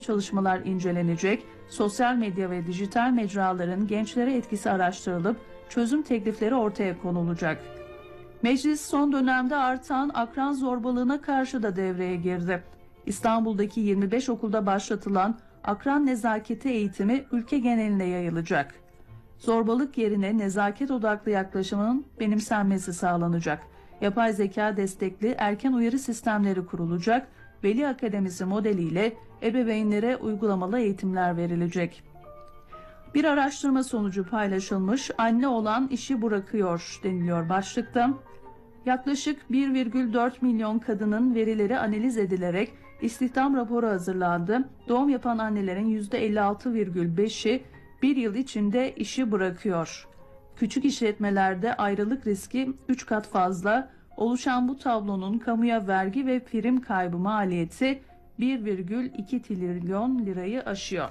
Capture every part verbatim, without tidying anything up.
çalışmalar incelenecek, sosyal medya ve dijital mecraların gençlere etkisi araştırılıp çözüm teklifleri ortaya konulacak. Meclis son dönemde artan akran zorbalığına karşı da devreye girdi. İstanbul'daki yirmi beş okulda başlatılan akran nezaketi eğitimi ülke geneline yayılacak. Zorbalık yerine nezaket odaklı yaklaşımın benimsenmesi sağlanacak. Yapay zeka destekli erken uyarı sistemleri kurulacak. Veli Akademisi modeliyle ebeveynlere uygulamalı eğitimler verilecek. Bir araştırma sonucu paylaşılmış, anne olan işi bırakıyor deniliyor başlıkta. Yaklaşık bir virgül dört milyon kadının verileri analiz edilerek istihdam raporu hazırlandı. Doğum yapan annelerin yüzde elli altı virgül beşi bir yıl içinde işi bırakıyor. Küçük işletmelerde ayrılık riski üç kat fazla. Oluşan bu tablonun kamuya vergi ve prim kaybı maliyeti bir virgül iki trilyon lirayı aşıyor.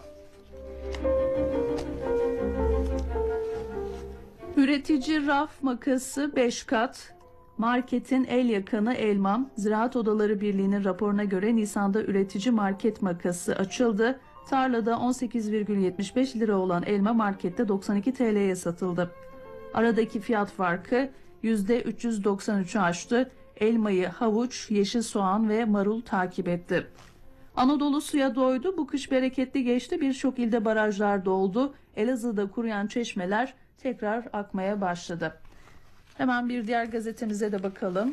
Üretici raf makası beş kat. Marketin el yakını elma. Ziraat Odaları Birliği'nin raporuna göre Nisan'da üretici market makası açıldı. Tarlada on sekiz virgül yetmiş beş lira olan elma markette doksan iki T L'ye satıldı. Aradaki fiyat farkı yüzde üç yüz doksan üçü aştı. Elmayı havuç, yeşil soğan ve marul takip etti. Anadolu suya doydu. Bu kış bereketli geçti. Birçok ilde barajlar doldu. Elazığ'da kuruyan çeşmeler tekrar akmaya başladı. Hemen bir diğer gazetemize de bakalım.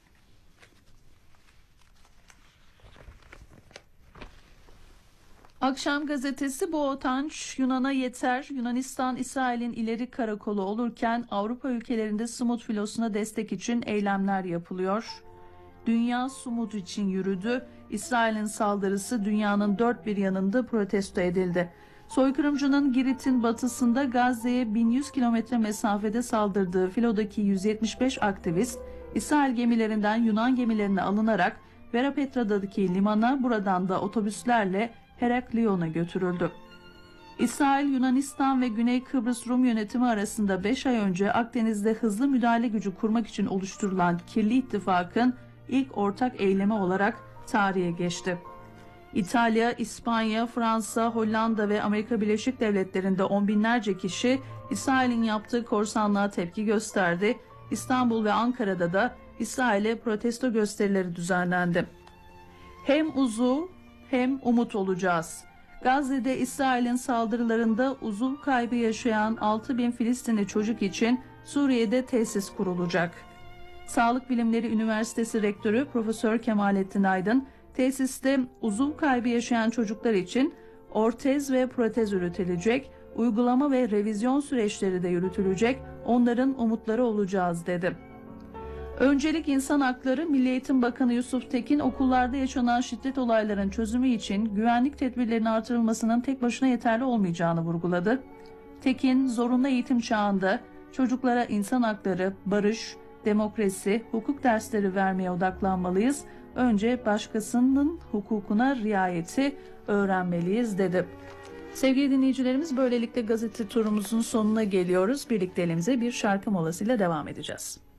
Akşam gazetesi Boğatanç Yunan'a yeter. Yunanistan İsrail'in ileri karakolu olurken Avrupa ülkelerinde Sumut filosuna destek için eylemler yapılıyor. Dünya Sumut için yürüdü. İsrail'in saldırısı dünyanın dört bir yanında protesto edildi. Soykırımcının Girit'in batısında Gazze'ye bin yüz kilometre mesafede saldırdığı filodaki yüz yetmiş beş aktivist İsrail gemilerinden Yunan gemilerine alınarak Verapetra'daki limana, buradan da otobüslerle Heraklion'a götürüldü. İsrail, Yunanistan ve Güney Kıbrıs Rum yönetimi arasında beş ay önce Akdeniz'de hızlı müdahale gücü kurmak için oluşturulan Kirli İttifak'ın ilk ortak eylemi olarak tarihe geçti. İtalya, İspanya, Fransa, Hollanda ve Amerika Birleşik Devletleri'nde on binlerce kişi İsrail'in yaptığı korsanlığa tepki gösterdi. İstanbul ve Ankara'da da İsrail'e protesto gösterileri düzenlendi. Hem uzuv hem umut olacağız. Gazze'de İsrail'in saldırılarında uzuv kaybı yaşayan altı bin Filistinli çocuk için Suriye'de tesis kurulacak. Sağlık Bilimleri Üniversitesi Rektörü Profesör Kemalettin Aydın, tesiste uzuv kaybı yaşayan çocuklar için ortez ve protez üretilecek, uygulama ve revizyon süreçleri de yürütülecek, onların umutları olacağız dedi. Öncelik insan hakları. Milli Eğitim Bakanı Yusuf Tekin, okullarda yaşanan şiddet olaylarının çözümü için güvenlik tedbirlerinin artırılmasının tek başına yeterli olmayacağını vurguladı. Tekin, zorunlu eğitim çağında çocuklara insan hakları, barış, demokrasi, hukuk dersleri vermeye odaklanmalıyız. Önce başkasının hukukuna riayeti öğrenmeliyiz dedi. Sevgili dinleyicilerimiz, böylelikle gazete turumuzun sonuna geliyoruz. Birlikteliğimize bir şarkı molasıyla devam edeceğiz.